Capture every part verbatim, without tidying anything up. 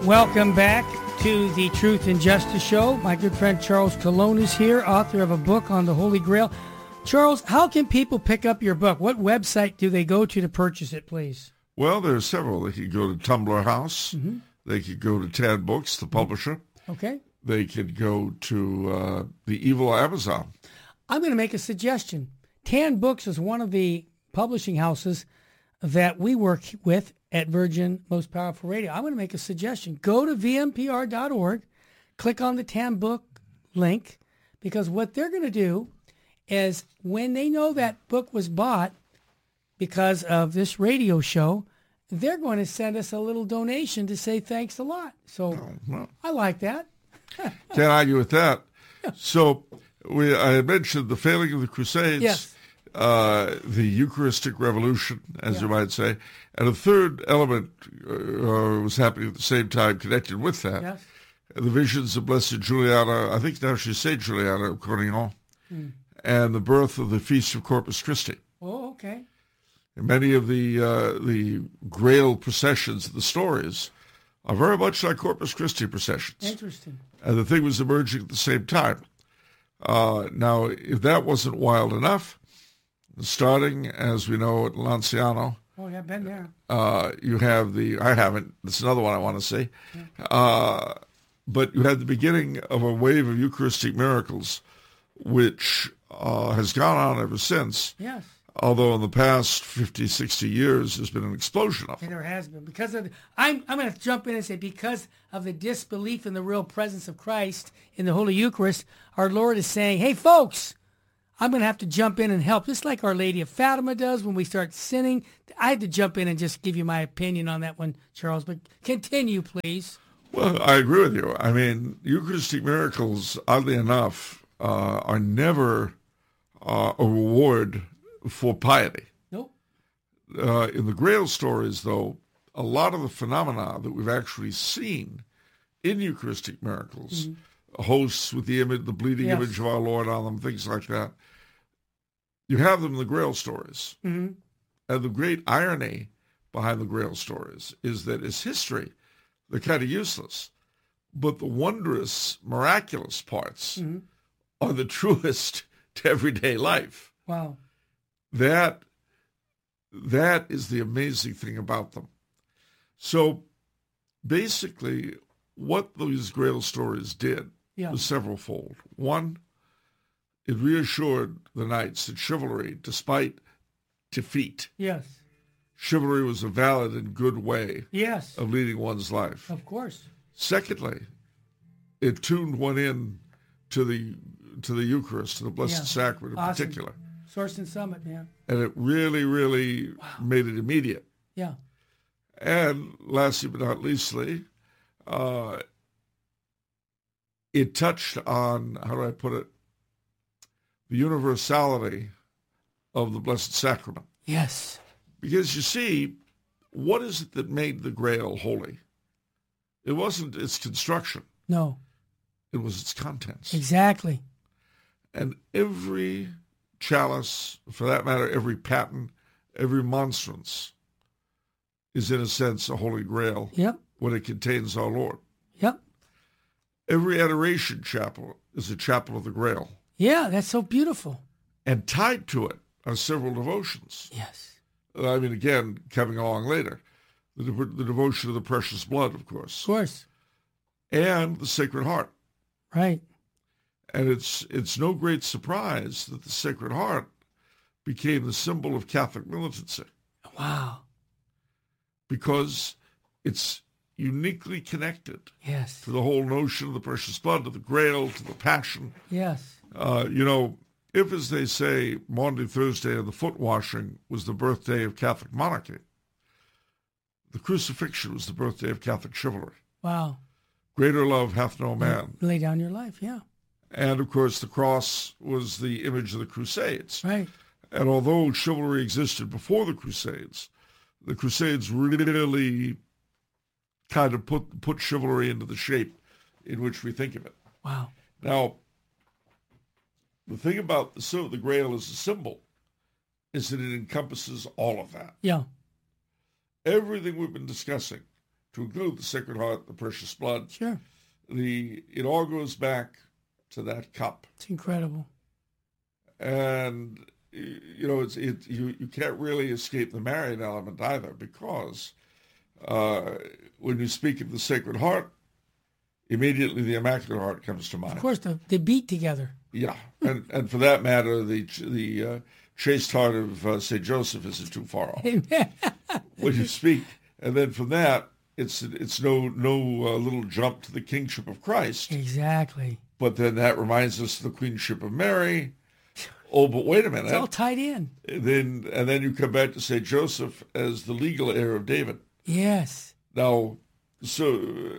Welcome back to the Truth and Justice Show. My good friend Charles Colon is here, author of a book on the Holy Grail. Charles, how can people pick up your book? What website do they go to to purchase it, please? Well, there are several. They could go to Tumblr House. Mm-hmm. They could go to Tan Books, the publisher. Okay. They could go to uh, the evil Amazon. I'm going to make a suggestion. Tan Books is one of the publishing houses that we work with at Virgin Most Powerful Radio. I'm going to make a suggestion. Go to v m p r dot org, click on the Tan Book link, because what they're going to do is when they know that book was bought because of this radio show, they're going to send us a little donation to say thanks a lot. So Oh, well, I like that. can't argue with that. So we, I had mentioned the failing of the Crusades, Yes. uh, the Eucharistic Revolution, as Yeah. you might say, and a third element uh, was happening at the same time connected with that. Yes. The visions of Blessed Juliana, I think now she's Saint Juliana of Cornillon, and the birth of the Feast of Corpus Christi. Oh, okay. And many of the uh, the Grail processions, the stories, are very much like Corpus Christi processions. Interesting. And the thing was emerging at the same time. Uh, now, if that wasn't wild enough, starting, as we know, at Lanciano, Oh, yeah, been there. uh, you have the, I haven't, that's another one I want to see, uh, but you had the beginning of a wave of Eucharistic miracles, which uh, has gone on ever since, Yes. although in the past fifty, sixty years, there's been an explosion of And them. there has been. Because of the, I'm I'm going to jump in and say because of the disbelief in the real presence of Christ in the Holy Eucharist, our Lord is saying, hey, folks, I'm going to have to jump in and help, just like Our Lady of Fatima does when we start sinning. I had to jump in and just give you my opinion on that one, Charles, but continue, please. Well, I agree with you. I mean, Eucharistic miracles, oddly enough, uh, are never uh, a reward for piety. Nope. Uh, in the Grail stories, though, a lot of the phenomena that we've actually seen in Eucharistic miracles, mm-hmm. hosts with the image, the bleeding Yes. image of our Lord on them, things like that, you have them in the Grail stories. Mm-hmm. And the great irony behind the Grail stories is that as history, they're kind of useless. But the wondrous, miraculous parts Mm-hmm. are the truest to everyday life. Wow. That, that is the amazing thing about them. So basically, what these Grail stories did Yeah. was severalfold. One, it reassured the knights that chivalry, despite defeat, Yes. chivalry was a valid and good way Yes. of leading one's life. Of course. Secondly, it tuned one in to the to the Eucharist, to the Blessed Yeah. Sacrament in Awesome. particular. Source and Summit, man. And it really, really made it immediate. Yeah. And lastly but not leastly, uh, it touched on, how do I put it, the universality of the Blessed Sacrament. Yes. Because you see, what is it that made the Grail holy? It wasn't its construction. No. It was its contents. Exactly. And every chalice, for that matter, every paten, every monstrance is in a sense a holy grail Yep. when it contains our Lord. Yep. Every adoration chapel is a chapel of the Grail. Yeah, that's so beautiful. And tied to it are several devotions. Yes. I mean, again, coming along later, the, dev- the devotion of the precious blood, of Of course, course. and the Sacred Heart. Right. And it's it's no great surprise that the Sacred Heart became the symbol of Catholic militancy Wow. because it's uniquely connected Yes. to the whole notion of the precious blood, to the Grail, to the Passion. Yes. Uh, you know, if, as they say, Maundy Thursday of the foot washing was the birthday of Catholic monarchy, the crucifixion was the birthday of Catholic chivalry. Wow. Greater love hath no man. Lay down your life. Yeah. And, of course, the cross was the image of the Crusades. Right. And although chivalry existed before the Crusades, the Crusades really kind of put put chivalry into the shape in which we think of it. Wow. Now, the thing about the, so the Grail as a symbol is that it encompasses all of that. Yeah. Everything we've been discussing to include the Sacred Heart, the Precious Blood. Sure. The it all goes back to that cup. It's incredible. And you know, it's it you, you can't really escape the Marian element either, because uh, when you speak of the Sacred Heart, immediately the Immaculate Heart comes to mind. Of course, the, they beat together. Yeah, and and for that matter, the the uh, chaste heart of uh, Saint Joseph isn't too far off when you speak. And then from that, it's it's no no uh, little jump to the kingship of Christ. Exactly. But then that reminds us of the queenship of Mary. Oh, but wait a minute. It's all tied in. Then and then you come back to Saint Joseph as the legal heir of David. Yes. Now, so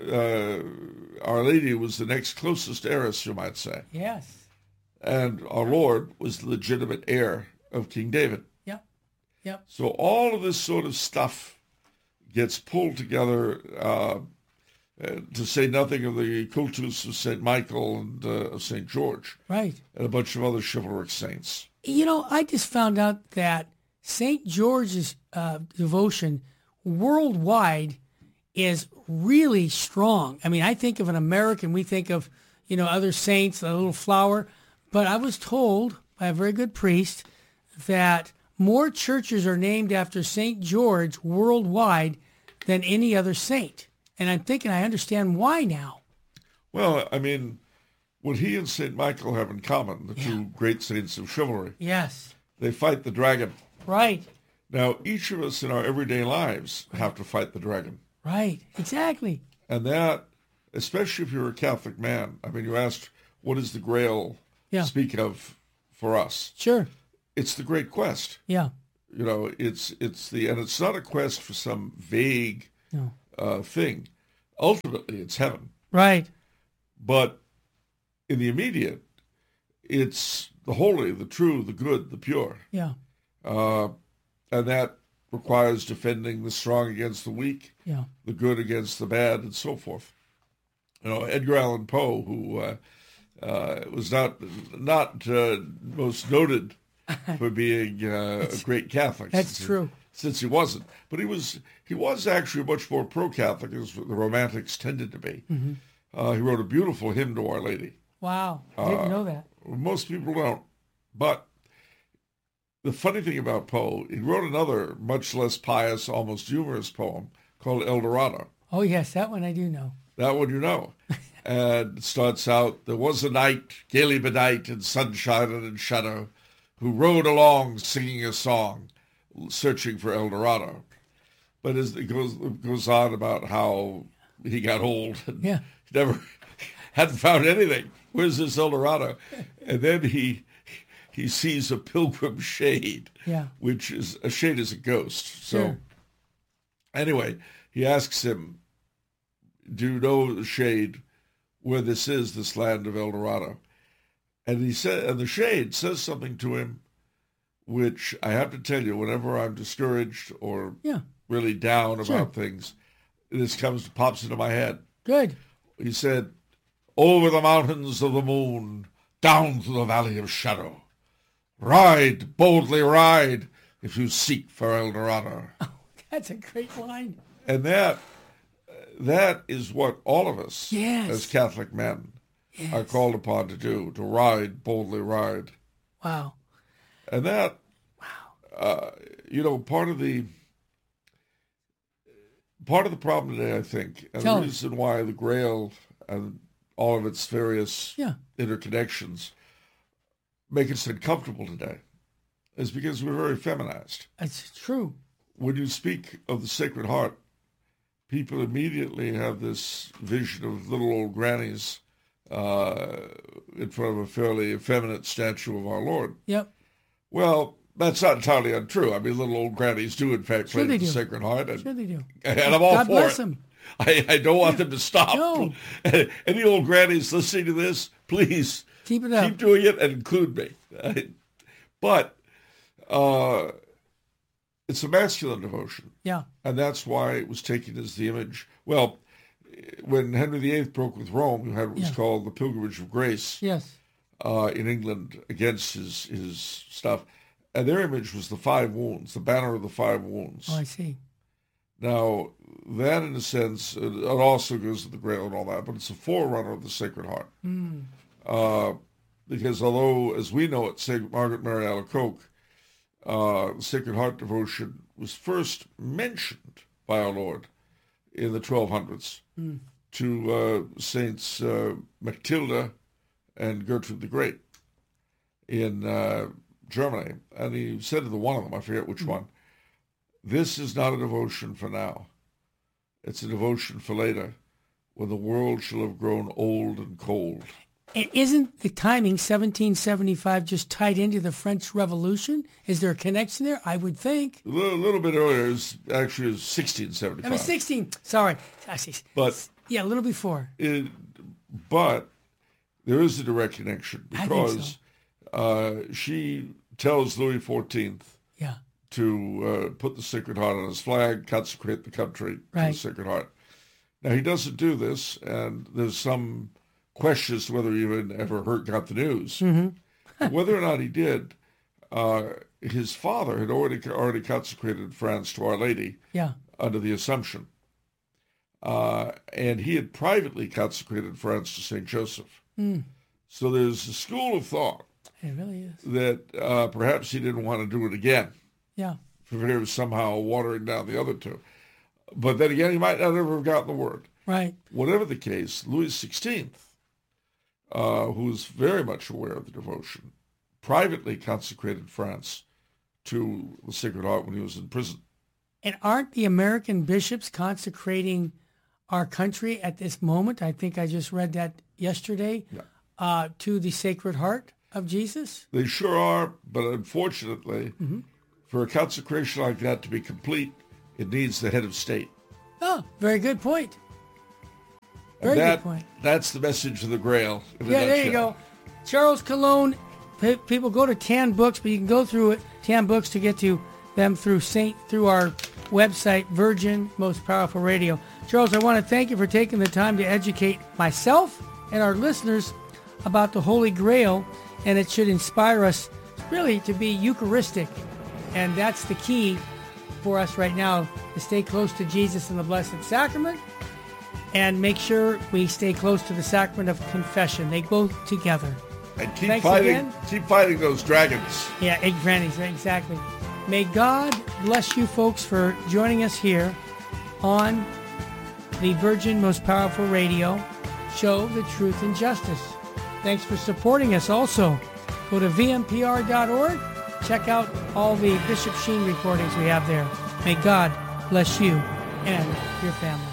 uh, Our Lady was the next closest heiress, you might say. Yes. And our Lord was the legitimate heir of King David. Yep. Yep. So all of this sort of stuff gets pulled together, uh, uh, to say nothing of the cultus of Saint Michael and uh, of Saint George. Right. And a bunch of other chivalric saints. You know, I just found out that Saint George's uh, devotion worldwide is really strong. I mean, I think of an American, we think of, you know, other saints, a little flower. But I was told by a very good priest that more churches are named after Saint George worldwide than any other saint. And I'm thinking I understand why now. Well, I mean, what he and Saint Michael have in common, the yeah. two great saints of chivalry, yes, they fight the dragon. Right. Now, each of us in our everyday lives have to fight the dragon. Right, exactly. And that, especially if you're a Catholic man, I mean, you asked, what is the Grail yeah. speak of for us? Sure. It's the great quest. Yeah. You know, it's it's the, and it's not a quest for some vague no. uh, thing. Ultimately, it's heaven. Right. But in the immediate, it's the holy, the true, the good, the pure. Yeah. Uh, and that requires defending the strong against the weak, yeah. the good against the bad, and so forth. You know, Edgar Allan Poe, who uh, uh, was not not uh, most noted for being uh, a great Catholic. That's since true. He, since he wasn't, but he was he was actually much more pro-Catholic, as the Romantics tended to be. Mm-hmm. Uh, he wrote a beautiful hymn to Our Lady. Wow, I didn't uh, know that. Most people don't, but the funny thing about Poe, he wrote another much less pious, almost humorous poem called El Dorado. Oh yes, that one I do know. That one you know. And it starts out, there was a knight, gaily bedight in sunshine and in shadow, who rode along singing a song, searching for El Dorado. But as it goes, it goes on about how he got old and yeah. never hadn't found anything. Where's this El Dorado? And then he he sees a pilgrim shade, yeah. which is, a shade is a ghost. So sure. Anyway, he asks him, do you know the shade where this is, this land of El Dorado? And he said, and the shade says something to him, which I have to tell you, whenever I'm discouraged or yeah. really down sure. about things, this comes pops into my head. Good. He said, over the mountains of the moon, down through the valley of shadow, ride, boldly ride, if you seek for El Dorado. Oh, that's a great line. And that that is what all of us yes. as Catholic men yes. are called upon to do, to ride, boldly ride. Wow. And that, wow. uh, you know, part of the part of the problem today, I think, and Tell the me. reason why the Grail and all of its various yeah. interconnections make us uncomfortable today is because we're very feminized. It's true. When you speak of the Sacred Heart, people immediately have this vision of little old grannies uh, in front of a fairly effeminate statue of our Lord. Yep. Well, that's not entirely untrue. I mean, little old grannies do, in fact, sure play the the Sacred Heart. And, sure they do. And I'm all God for bless it. Them. I, I don't want yeah. them to stop. No. Any old grannies listening to this, please keep it up. Keep doing it and include me. But uh, it's a masculine devotion. Yeah. And that's why it was taken as the image. Well, when Henry the Eighth broke with Rome, you had what was yeah. called the Pilgrimage of Grace yes. uh, in England against his, his stuff. And their image was the five wounds, the banner of the five wounds. Oh, I see. Now, that in a sense, it it also goes to the Grail and all that, but it's a forerunner of the Sacred Heart. Mm. Uh, because although, as we know it, Saint Margaret Mary Alacoque, uh, the Sacred Heart devotion was first mentioned by our Lord in the twelve hundreds Mm. to uh, Saints uh, Matilda and Gertrude the Great in uh, Germany. And he said to the one of them, I forget which one, this is not a devotion for now. It's a devotion for later, when the world shall have grown old and cold. And isn't the timing, seventeen seventy-five, just tied into the French Revolution? Is there a connection there? I would think. A little, little bit earlier, is actually it was sixteen seventy-five. I mean, sixteen. Sorry. I see. But yeah, a little before. It, but there is a direct connection because so. uh, she tells Louis the fourteenth yeah. to uh, put the Sacred Heart on his flag, consecrate the country right. to the Sacred Heart. Now, he doesn't do this, and there's some questions whether he even ever heard, got the news. Mm-hmm. Whether or not he did, uh, his father had already already consecrated France to Our Lady yeah. under the Assumption. Uh, and he had privately consecrated France to Saint Joseph. Mm. So there's a school of thought it really is. that uh, perhaps he didn't want to do it again. Yeah. For fear of somehow watering down the other two. But then again, he might not ever have gotten the word. Right. Whatever the case, Louis the sixteenth, uh, who was very much aware of the devotion, privately consecrated France to the Sacred Heart when he was in prison. And aren't the American bishops consecrating our country at this moment? I think I just read that yesterday. Yeah. Uh, to the Sacred Heart of Jesus? They sure are, but unfortunately, mm-hmm. for a consecration like that to be complete, it needs the head of state. Oh, very good point. Very that, good point. That's the message of the Grail. Yeah, there you go. Charles Cologne. P- people go to Tan Books, but you can go through it, Tan Books, to get to them through Saint through our website, Virgin Most Powerful Radio. Charles, I want to thank you for taking the time to educate myself and our listeners about the Holy Grail, and it should inspire us really to be Eucharistic, and that's the key for us right now, to stay close to Jesus in the Blessed Sacrament, and make sure we stay close to the sacrament of confession. They go together. And keep Thanks fighting, again. keep fighting those dragons. Yeah, egg grannies, exactly. May God bless you folks for joining us here on the Virgin Most Powerful Radio show, The Truth and Justice. Thanks for supporting us also. Go to V M P R dot org. Check out all the Bishop Sheen recordings we have there. May God bless you and your family.